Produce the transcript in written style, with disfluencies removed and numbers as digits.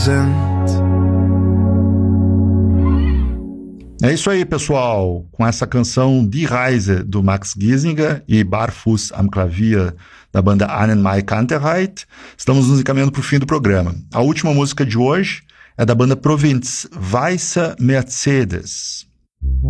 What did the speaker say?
sind. É isso aí, pessoal. Com essa canção Die Reise, do Max Giesinger, e Barfuß am Klavier, da banda Annenmai Kantereit, estamos nos encaminhando para o fim do programa. A última música de hoje é da banda Provinz, Weiße Mercedes.